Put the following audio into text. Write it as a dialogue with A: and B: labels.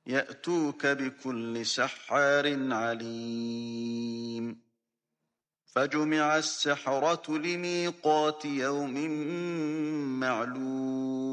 A: يأتوك بكل سحار عليم فجمع السحرة لميقات يوم معلوم